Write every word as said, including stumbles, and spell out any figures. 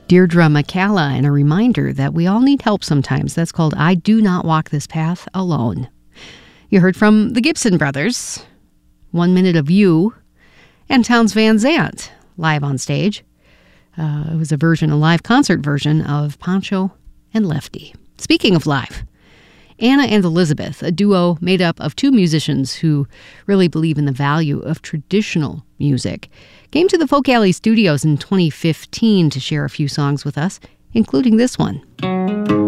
Deirdre McCalla, and a reminder that we all need help sometimes. That's called I Do Not Walk This Path Alone. You heard from the Gibson Brothers, One Minute of You, and Townes Van Zandt, live on stage. Uh, it was a version, a live concert version of Pancho and Lefty. Speaking of live, Anna and Elizabeth, a duo made up of two musicians who really believe in the value of traditional music, came to the Folk Alley Studios in twenty fifteen to share a few songs with us, including this one.